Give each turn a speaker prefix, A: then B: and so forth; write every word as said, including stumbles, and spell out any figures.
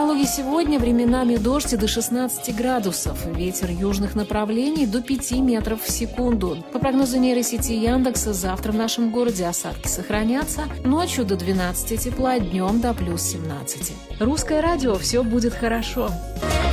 A: Калуге сегодня временами дождь и до шестнадцати градусов. Ветер южных направлений до пяти метров в секунду. По прогнозу нейросети Яндекса, завтра в нашем городе осадки сохранятся. Ночью до двенадцати тепла, днем до плюс семнадцати. Русское радио. Все будет хорошо.